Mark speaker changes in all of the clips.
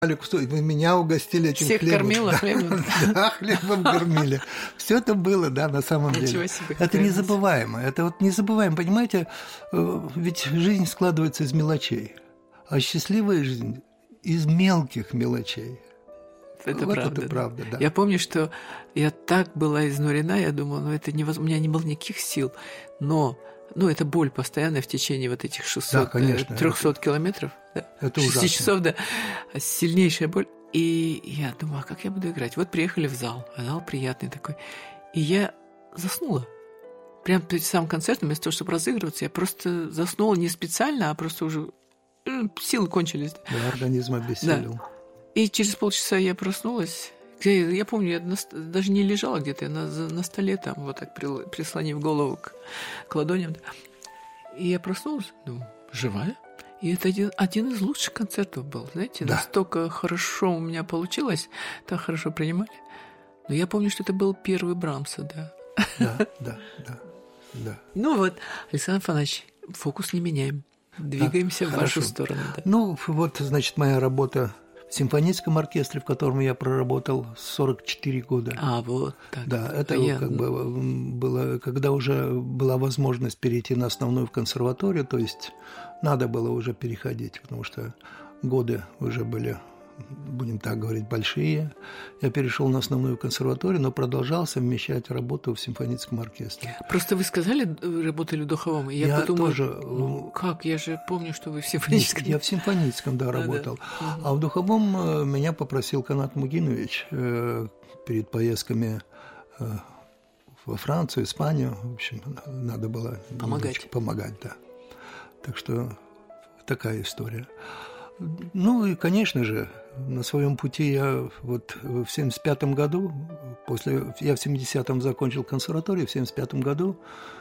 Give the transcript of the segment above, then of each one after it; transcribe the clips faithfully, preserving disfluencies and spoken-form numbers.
Speaker 1: Вы меня угостили этим
Speaker 2: Всех
Speaker 1: хлебом.
Speaker 2: кормила хлебом?
Speaker 1: Да, хлебом кормили. Все это было, да, на самом деле. Это незабываемо. Это вот незабываемо, понимаете? Ведь жизнь складывается из мелочей, а счастливая жизнь из мелких мелочей.
Speaker 2: Это
Speaker 1: вот
Speaker 2: правда.
Speaker 1: Это правда, да.
Speaker 2: Я помню, что я так была изнурена, я думала, ну это невозможно, у меня не было никаких сил, но ну, это боль постоянная в течение вот этих шестисот, да, конечно, трёхсот это... километров. Да? Это ужасно. шесть часов, да. Сильнейшая боль. И я думаю, а как я буду играть? Вот приехали в зал, а зал приятный такой. И я заснула. Прямо перед самым концертом, вместо того, чтобы разыгрываться, я просто заснула не специально, а просто уже силы кончились.
Speaker 1: Да, организм обессилел.
Speaker 2: Да. И через полчаса я проснулась. Я, я помню, я на, даже не лежала где-то, я на, на столе там, вот так прислонив голову к, к ладоням. И я проснулась, ну, живая. И это один, один из лучших концертов был, знаете, да. Настолько хорошо у меня получилось, так хорошо принимали. Но я помню, что это был первый Брамса, да.
Speaker 1: Да, да, да, да.
Speaker 2: Ну вот, Александр Афанасьевич, фокус не меняем, двигаемся да, в
Speaker 1: хорошо.
Speaker 2: вашу сторону. Да.
Speaker 1: Ну, вот, значит, моя работа в симфоническом оркестре, в котором я проработал сорок четыре года.
Speaker 2: А, вот так.
Speaker 1: Да, это
Speaker 2: я...
Speaker 1: как бы было, когда уже была возможность перейти на основную в консерваторию, то есть надо было уже переходить, потому что годы уже были, будем так говорить, большие. Я перешел на основную консерваторию, но продолжал совмещать работу в симфоническом оркестре.
Speaker 2: Просто вы сказали, работали в духовом, и я, я подумала, тоже... ну, как, я же помню, что вы в симфоническом.
Speaker 1: Я в симфоническом, да, работал. А, да. а в духовом меня попросил Канат Мугинович перед поездками во Францию, Испанию. В общем, надо было
Speaker 2: помогать.
Speaker 1: Помогать, да. Так что такая история. Ну и, конечно же, на своем пути я вот в семьдесят пятом году, после, я в семидесятом закончил консерваторию, в семьдесят пятом году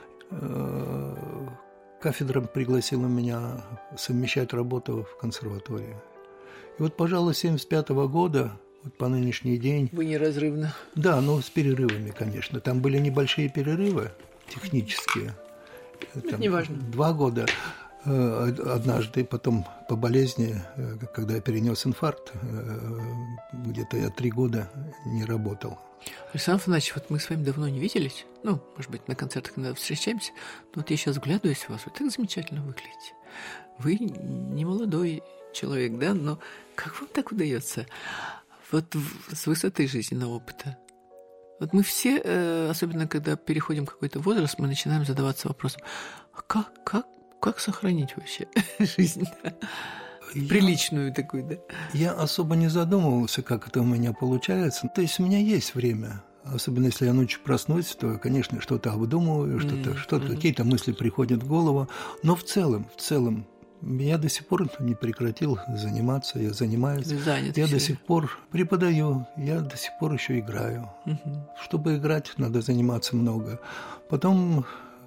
Speaker 1: э, кафедра пригласила меня совмещать работу в консерватории. И вот, пожалуй, с семьдесят пятого года, вот по нынешний день...
Speaker 2: Вы неразрывно.
Speaker 1: Да, ну с перерывами, конечно. Там были небольшие перерывы технические.
Speaker 2: Это не важно.
Speaker 1: Два года. Однажды, потом по болезни, когда я перенес инфаркт, где-то я три года не работал.
Speaker 2: Александр Афанасьевич, вот мы с вами давно не виделись, ну, может быть, на концертах иногда встречаемся, но вот я сейчас вглядываюсь в вас, вы так замечательно выглядите. Вы не молодой человек, да, но как вам так удается? Вот с высоты жизненного опыта. Вот мы все, особенно когда переходим в какой-то возраст, мы начинаем задаваться вопросом, а как, как Как сохранить вообще жизнь? Да? Я, приличную такую, да?
Speaker 1: Я особо не задумывался, как это у меня получается. То есть у меня есть время. Особенно если я ночью проснусь, то, конечно, что-то обдумываю, что-то, mm-hmm. что-то, mm-hmm. какие-то мысли приходят в голову. Но в целом, в целом, я до сих пор не прекратил заниматься, я занимаюсь.
Speaker 2: Занят
Speaker 1: я
Speaker 2: все.
Speaker 1: до сих пор преподаю, я до сих пор еще играю. Mm-hmm. Чтобы играть, надо заниматься много. Потом...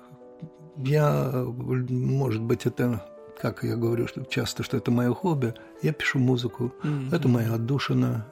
Speaker 1: Я, может быть, это, как я говорю что часто, что это мое хобби, я пишу музыку, mm-hmm. это моя отдушина,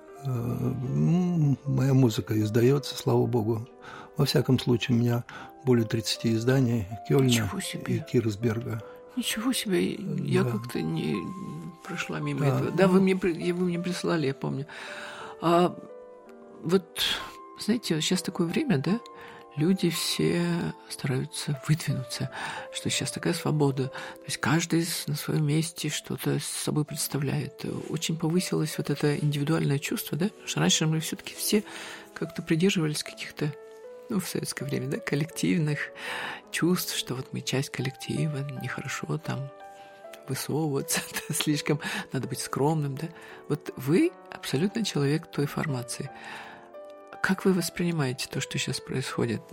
Speaker 1: моя музыка издается, слава богу. Во всяком случае, у меня более тридцати изданий Кёльна и Кирсберга.
Speaker 2: Ничего себе, я да. как-то не прошла мимо да. этого. Да, вы мне, вы мне прислали, я помню. А вот, знаете, сейчас такое время, да? Люди все стараются выдвинуться, что сейчас такая свобода. То есть каждый на своем месте что-то с собой представляет. Очень повысилось вот это индивидуальное чувство, да? Потому что раньше мы все-таки все как-то придерживались каких-то, ну, в советское время, да, коллективных чувств, что вот мы часть коллектива, нехорошо там высовываться, да, слишком надо быть скромным, да? Вот вы абсолютно человек той формации. Как вы воспринимаете то, что сейчас происходит?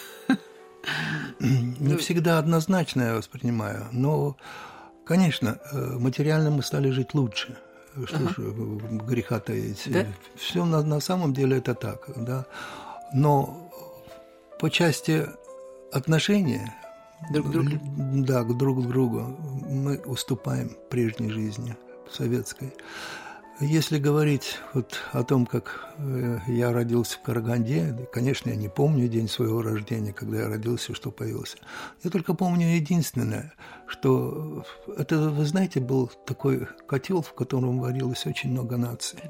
Speaker 1: Не всегда однозначно я воспринимаю, но, конечно, материально мы стали жить лучше. Что ага. ж греха таить. Да? Все на, на самом деле это так, да. Но по части отношения
Speaker 2: друг к другу,
Speaker 1: да, друг к другу мы уступаем прежней жизни советской. Если говорить вот о том, как я родился в Караганде, конечно, я не помню день своего рождения, когда я родился, что появился. Я только помню единственное, что это, вы знаете, был такой котел, в котором варилось очень много наций.